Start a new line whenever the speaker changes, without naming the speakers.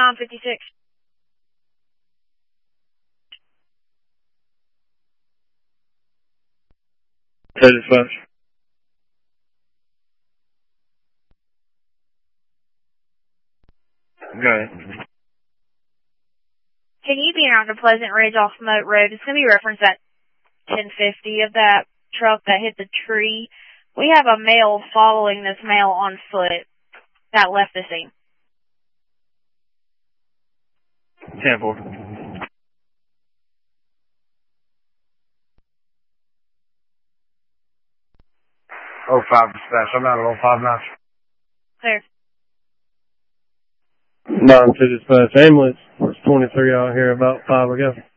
956.
Dispatch. Go ahead.
Can you be around to Pleasant Ridge off Moat Road? It's going to be referenced at 1050 of that truck that hit the tree. We have a male following this male on foot that left the scene.
10-4.
Oh, 05 dispatch. I'm out at 05 now.
Clear.
9-2 dispatch. Ambulance. There's 23 out here about 5 ago.